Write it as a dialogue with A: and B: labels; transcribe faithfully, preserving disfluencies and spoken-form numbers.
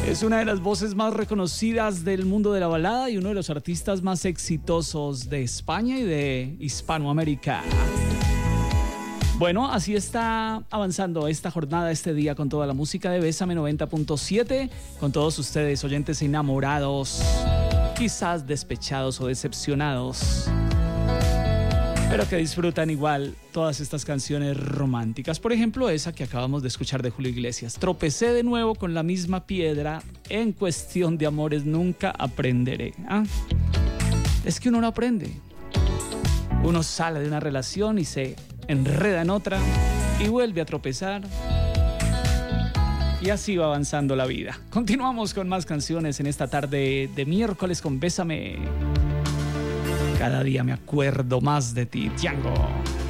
A: Es una de las voces más reconocidas del mundo de la balada y uno de los artistas más exitosos de España y de Hispanoamérica. Bueno, así está avanzando esta jornada, este día, con toda la música de Bésame noventa punto siete, con todos ustedes, oyentes enamorados, quizás despechados o decepcionados, pero que disfrutan igual todas estas canciones románticas. Por ejemplo, esa que acabamos de escuchar de Julio Iglesias. Tropecé de nuevo con la misma piedra, en cuestión de amores nunca aprenderé. ¿Ah? Es que uno no aprende. Uno sale de una relación y se enreda en otra y vuelve a tropezar. Y así va avanzando la vida. Continuamos con más canciones en esta tarde de miércoles con Bésame. Cada día me acuerdo más de ti, Django.